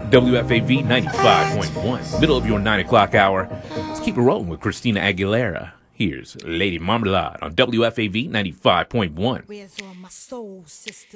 WFAV 95.1, middle of your 9 o'clock hour. Let's keep it rolling with Christina Aguilera. Here's Lady Marmalade on WFAV 95.1. Where's all my soul sisters?